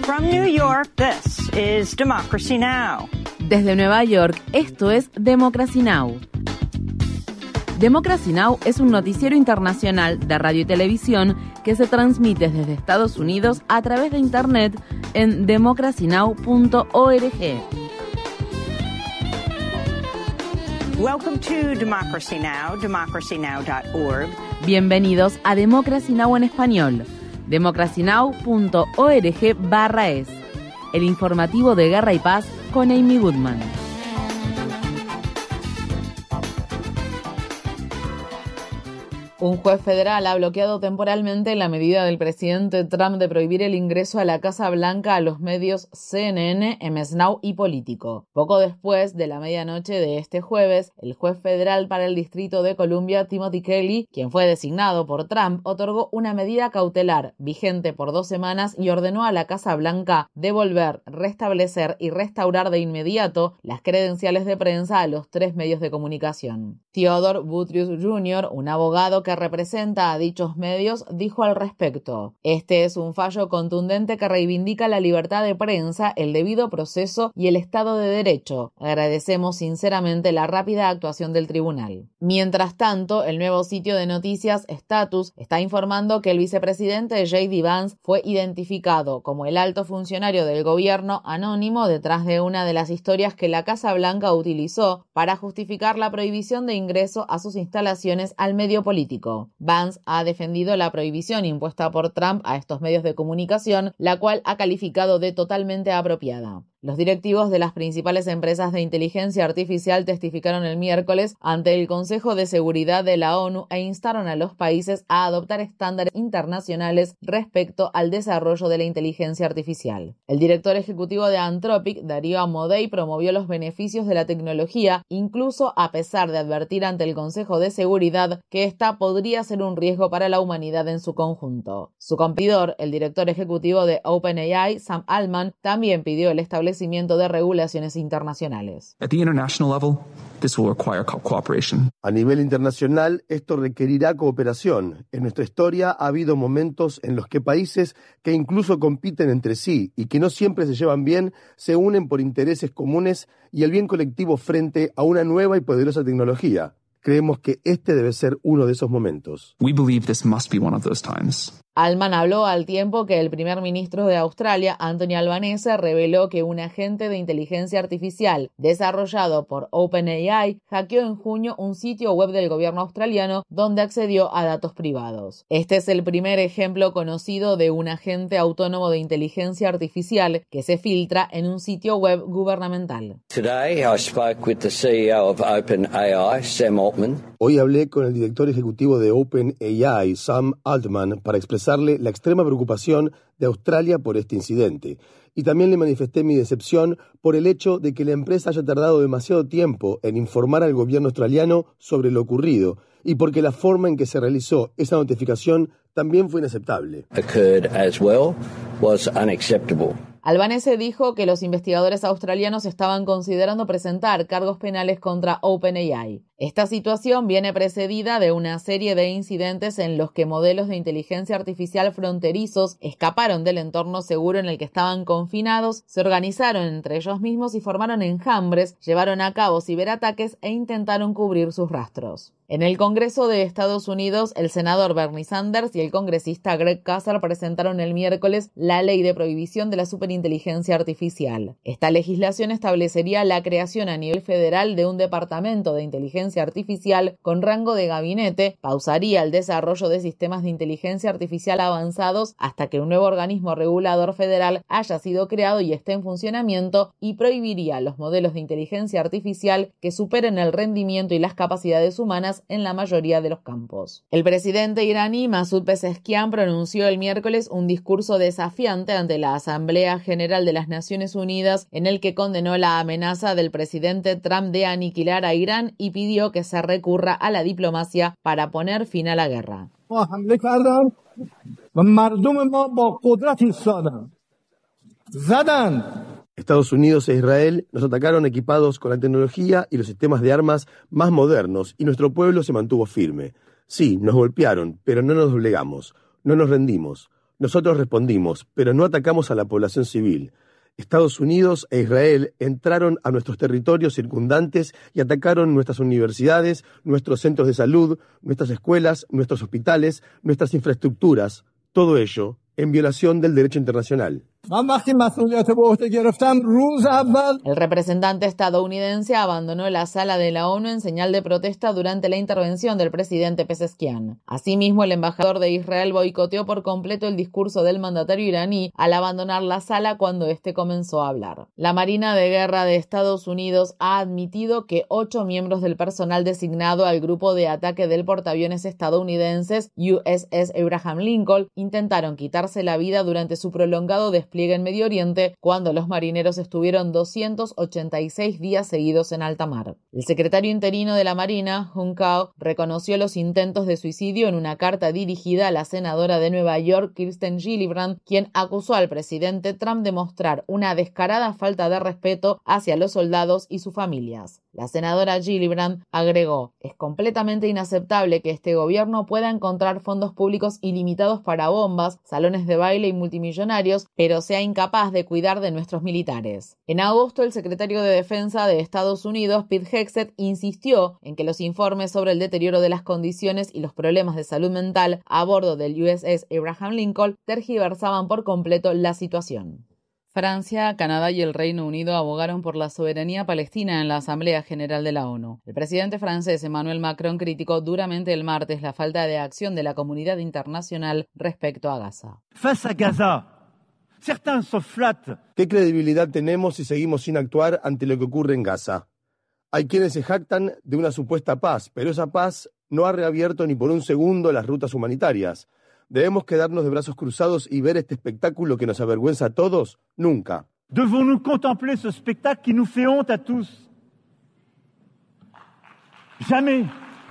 From New York, this is Democracy Now! Desde Nueva York, esto es Democracy Now! Democracy Now! Es un noticiero internacional de radio y televisión que se transmite desde Estados Unidos a través de Internet en democracynow.org. Welcome to Democracy Now!, democracynow.org. Bienvenidos a Democracy Now! En español, democracynow.org/es, el informativo de Guerra y Paz con Amy Goodman. Un juez federal ha bloqueado temporalmente la medida del presidente Trump de prohibir el ingreso a la Casa Blanca a los medios CNN, MS Now y Político. Poco después de la medianoche de este jueves, el juez federal para el Distrito de Columbia, Timothy Kelly, quien fue designado por Trump, otorgó una medida cautelar vigente por 2 semanas y ordenó a la Casa Blanca devolver, restablecer y restaurar de inmediato las credenciales de prensa a los 3 medios de comunicación. Theodore Boutrous Jr., un abogado que representa a dichos medios, dijo al respecto: "Este es un fallo contundente que reivindica la libertad de prensa, el debido proceso y el Estado de Derecho. Agradecemos sinceramente la rápida actuación del tribunal". Mientras tanto, el nuevo sitio de noticias Status está informando que el vicepresidente J.D. Vance fue identificado como el alto funcionario del gobierno anónimo detrás de una de las historias que la Casa Blanca utilizó para justificar la prohibición de ingreso a sus instalaciones al medio político. Vance ha defendido la prohibición impuesta por Trump a estos medios de comunicación, la cual ha calificado de totalmente apropiada. Los directivos de las principales empresas de inteligencia artificial testificaron el miércoles ante el Consejo de Seguridad de la ONU e instaron a los países a adoptar estándares internacionales respecto al desarrollo de la inteligencia artificial. El director ejecutivo de Anthropic, Dario Amodei, promovió los beneficios de la tecnología, incluso a pesar de advertir ante el Consejo de Seguridad que esta podría ser un riesgo para la humanidad en su conjunto. Su competidor, el director ejecutivo de OpenAI, Sam Altman, también pidió el establecimiento de regulaciones internacionales. A nivel internacional, esto requerirá cooperación. En nuestra historia ha habido momentos en los que países que incluso compiten entre sí y que no siempre se llevan bien, se unen por intereses comunes y el bien colectivo frente a una nueva y poderosa tecnología. Creemos que este debe ser uno de esos momentos. Altman habló al tiempo que el primer ministro de Australia, Anthony Albanese, reveló que un agente de inteligencia artificial desarrollado por OpenAI hackeó en junio un sitio web del gobierno australiano donde accedió a datos privados. Este es el primer ejemplo conocido de un agente autónomo de inteligencia artificial que se filtra en un sitio web gubernamental. Today I spoke with the CEO of OpenAI, Sam Altman. Hoy hablé con el director ejecutivo de OpenAI, Sam Altman, para expresarle la extrema preocupación de Australia por este incidente. Y también le manifesté mi decepción por el hecho de que la empresa haya tardado demasiado tiempo en informar al gobierno australiano sobre lo ocurrido y porque la forma en que se realizó esa notificación también fue inaceptable. Albanese dijo que los investigadores australianos estaban considerando presentar cargos penales contra OpenAI. Esta situación viene precedida de una serie de incidentes en los que modelos de inteligencia artificial fronterizos escaparon del entorno seguro en el que estaban confinados, se organizaron entre ellos mismos y formaron enjambres, llevaron a cabo ciberataques e intentaron cubrir sus rastros. En el Congreso de Estados Unidos, el senador Bernie Sanders y el congresista Greg Casar presentaron el miércoles la ley de prohibición de la superinteligencia artificial. Esta legislación establecería la creación a nivel federal de un departamento de inteligencia artificial con rango de gabinete, pausaría el desarrollo de sistemas de inteligencia artificial avanzados hasta que un nuevo organismo regulador federal haya sido creado y esté en funcionamiento y prohibiría los modelos de inteligencia artificial que superen el rendimiento y las capacidades humanas en la mayoría de los campos. El presidente iraní Masoud Pezeshkian pronunció el miércoles un discurso desafiante ante la Asamblea General de las Naciones Unidas en el que condenó la amenaza del presidente Trump de aniquilar a Irán y pidió que se recurra a la diplomacia para poner fin a la guerra. Estados Unidos e Israel nos atacaron equipados con la tecnología y los sistemas de armas más modernos y nuestro pueblo se mantuvo firme. Sí, nos golpearon, pero no nos doblegamos, no nos rendimos. Nosotros respondimos, pero no atacamos a la población civil. Estados Unidos e Israel entraron a nuestros territorios circundantes y atacaron nuestras universidades, nuestros centros de salud, nuestras escuelas, nuestros hospitales, nuestras infraestructuras, todo ello en violación del derecho internacional. El representante estadounidense abandonó la sala de la ONU en señal de protesta durante la intervención del presidente Pezeshkian. Asimismo, el embajador de Israel boicoteó por completo el discurso del mandatario iraní al abandonar la sala cuando éste comenzó a hablar. La Marina de Guerra de Estados Unidos ha admitido que 8 miembros del personal designado al grupo de ataque del portaaviones estadounidenses USS Abraham Lincoln intentaron quitarse la vida durante su prolongado despliegue en Medio Oriente cuando los marineros estuvieron 286 días seguidos en alta mar. El secretario interino de la Marina, Hung Cao, reconoció los intentos de suicidio en una carta dirigida a la senadora de Nueva York, Kirsten Gillibrand, quien acusó al presidente Trump de mostrar una descarada falta de respeto hacia los soldados y sus familias. La senadora Gillibrand agregó: «Es completamente inaceptable que este gobierno pueda encontrar fondos públicos ilimitados para bombas, salones de baile y multimillonarios, pero sea incapaz de cuidar de nuestros militares». En agosto, el secretario de Defensa de Estados Unidos, Pete Hegseth, insistió en que los informes sobre el deterioro de las condiciones y los problemas de salud mental a bordo del USS Abraham Lincoln tergiversaban por completo la situación. Francia, Canadá y el Reino Unido abogaron por la soberanía palestina en la Asamblea General de la ONU. El presidente francés Emmanuel Macron criticó duramente el martes la falta de acción de la comunidad internacional respecto a Gaza. Face a Gaza, certains se flattent. ¿Qué credibilidad tenemos si seguimos sin actuar ante lo que ocurre en Gaza? Hay quienes se jactan de una supuesta paz, pero esa paz no ha reabierto ni por un segundo las rutas humanitarias. ¿Debemos quedarnos de brazos cruzados y ver este espectáculo que nos avergüenza a todos? Nunca. Devons-nous contempler ce spectacle qui nous fait honte à tous? Jamais.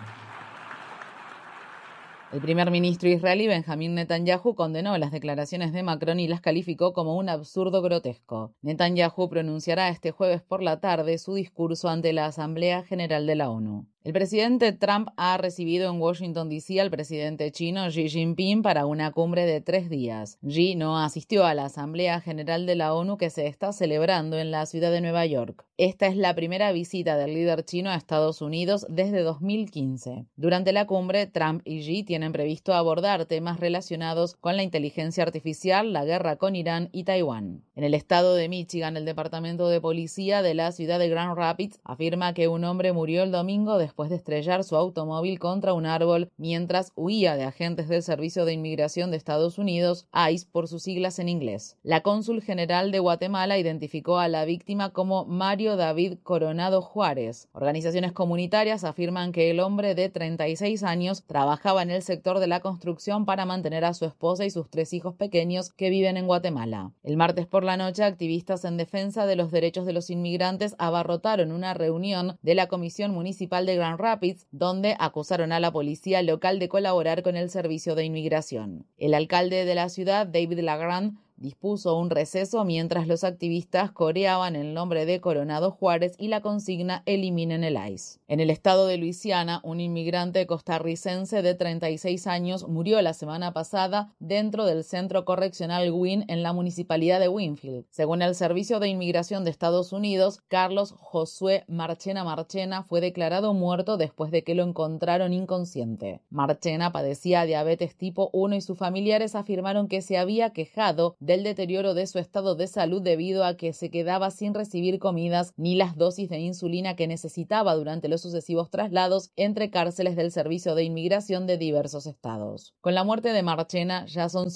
El primer ministro israelí Benjamín Netanyahu condenó las declaraciones de Macron y las calificó como un absurdo grotesco. Netanyahu pronunciará este jueves por la tarde su discurso ante la Asamblea General de la ONU. El presidente Trump ha recibido en Washington, D.C. al presidente chino Xi Jinping para una cumbre de 3 días. Xi no asistió a la Asamblea General de la ONU que se está celebrando en la ciudad de Nueva York. Esta es la primera visita del líder chino a Estados Unidos desde 2015. Durante la cumbre, Trump y Xi tienen previsto abordar temas relacionados con la inteligencia artificial, la guerra con Irán y Taiwán. En el estado de Michigan, el departamento de policía de la ciudad de Grand Rapids afirma que un hombre murió el domingo después de estrellar su automóvil contra un árbol mientras huía de agentes del Servicio de Inmigración de Estados Unidos, ICE por sus siglas en inglés. La cónsul general de Guatemala identificó a la víctima como Mario David Coronado Juárez. Organizaciones comunitarias afirman que el hombre de 36 años trabajaba en el sector de la construcción para mantener a su esposa y sus 3 hijos pequeños que viven en Guatemala. El martes por la noche, activistas en defensa de los derechos de los inmigrantes abarrotaron una reunión de la Comisión Municipal de Grand Rapids, donde acusaron a la policía local de colaborar con el Servicio de Inmigración. El alcalde de la ciudad, David LaGrande, dispuso un receso mientras los activistas coreaban el nombre de Coronado Juárez y la consigna «Eliminen el ICE». En el estado de Luisiana, un inmigrante costarricense de 36 años murió la semana pasada dentro del centro correccional Wynne en la municipalidad de Winfield. Según el Servicio de Inmigración de Estados Unidos, Carlos Josué Marchena fue declarado muerto después de que lo encontraron inconsciente. Marchena padecía diabetes tipo 1 y sus familiares afirmaron que se había quejado del deterioro de su estado de salud debido a que se quedaba sin recibir comidas ni las dosis de insulina que necesitaba durante los sucesivos traslados entre cárceles del Servicio de Inmigración de diversos estados. Con la muerte de Marchena, ya son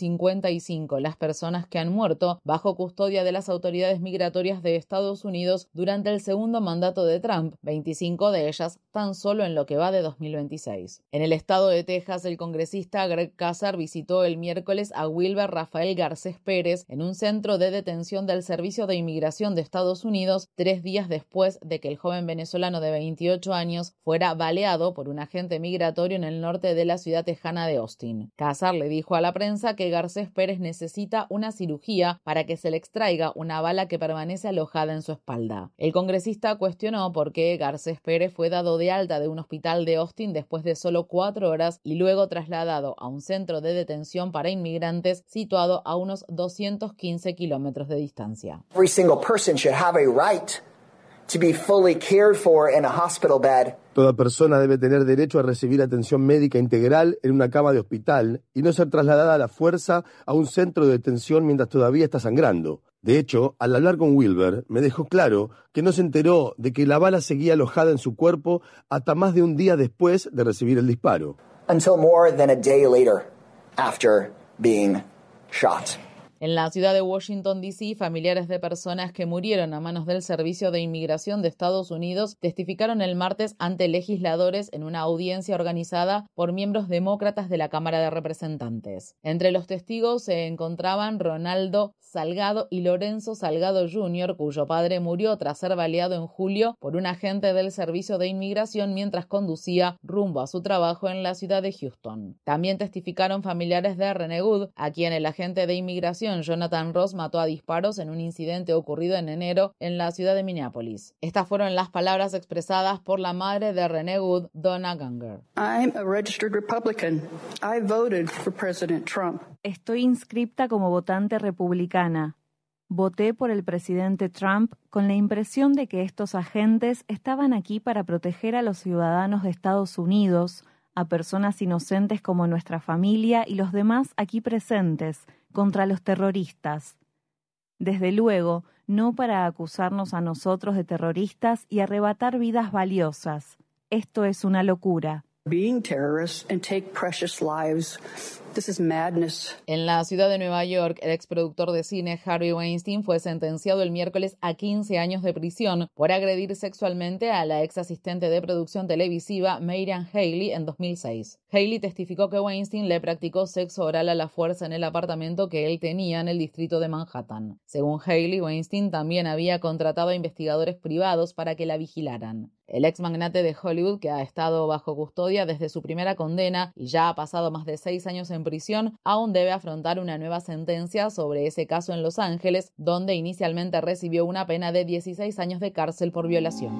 55 las personas que han muerto bajo custodia de las autoridades migratorias de Estados Unidos durante el segundo mandato de Trump, 25 de ellas tan solo en lo que va de 2026. En el estado de Texas, el congresista Greg Casar visitó el miércoles a Wilber Rafael Garcés Pérez, Pérez en un centro de detención del Servicio de Inmigración de Estados Unidos 3 días después de que el joven venezolano de 28 años fuera baleado por un agente migratorio en el norte de la ciudad tejana de Austin. Casar le dijo a la prensa que Garcés Pérez necesita una cirugía para que se le extraiga una bala que permanece alojada en su espalda. El congresista cuestionó por qué Garcés Pérez fue dado de alta de un hospital de Austin después de solo 4 horas y luego trasladado a un centro de detención para inmigrantes situado a unos 215 kilómetros de distancia. Every single person should have a right to be fully cared for in a hospital bed. Toda persona debe tener derecho a recibir atención médica integral en una cama de hospital y no ser trasladada a la fuerza a un centro de detención mientras todavía está sangrando. De hecho, al hablar con Wilber, me dejó claro que no se enteró de que la bala seguía alojada en su cuerpo hasta más de un día después de recibir el disparo. Until more than a day later after being shot. En la ciudad de Washington, D.C., familiares de personas que murieron a manos del Servicio de Inmigración de Estados Unidos testificaron el martes ante legisladores en una audiencia organizada por miembros demócratas de la Cámara de Representantes. Entre los testigos se encontraban Ronaldo Salgado y Lorenzo Salgado Jr., cuyo padre murió tras ser baleado en julio por un agente del Servicio de Inmigración mientras conducía rumbo a su trabajo en la ciudad de Houston. También testificaron familiares de Renee Good, a quien el agente de inmigración Jonathan Ross mató a disparos en un incidente ocurrido en enero en la ciudad de Minneapolis. Estas fueron las palabras expresadas por la madre de Renee Good, Donna Ganger. I'm a registered Republican. I voted for President Trump. Estoy inscripta como votante republicana. Voté por el presidente Trump con la impresión de que estos agentes estaban aquí para proteger a los ciudadanos de Estados Unidos, a personas inocentes como nuestra familia y los demás aquí presentes, contra los terroristas. Desde luego, no para acusarnos a nosotros de terroristas y arrebatar vidas valiosas. Esto es una locura. Being terrorists and take precious lives. This is madness. En la ciudad de Nueva York, el exproductor de cine Harvey Weinstein fue sentenciado el miércoles a 15 años de prisión por agredir sexualmente a la ex asistente de producción televisiva Miriam Haley en 2006. Haley testificó que Weinstein le practicó sexo oral a la fuerza en el apartamento que él tenía en el distrito de Manhattan. Según Haley, Weinstein también había contratado a investigadores privados para que la vigilaran. El ex magnate de Hollywood, que ha estado bajo custodia desde su primera condena y ya ha pasado más de 6 años en prisión, aún debe afrontar una nueva sentencia sobre ese caso en Los Ángeles, donde inicialmente recibió una pena de 16 años de cárcel por violación.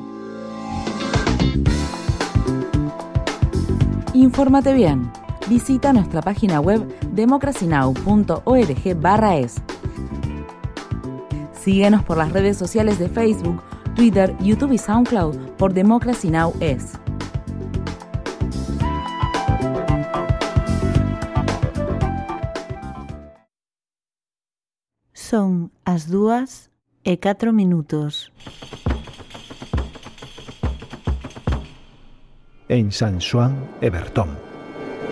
Infórmate bien. Visita nuestra página web democracynow.org/es. Síguenos por las redes sociales de Facebook, Twitter, YouTube y SoundCloud por Democracy Now! Es. Son as 2:04. En San Xoán e Bertón.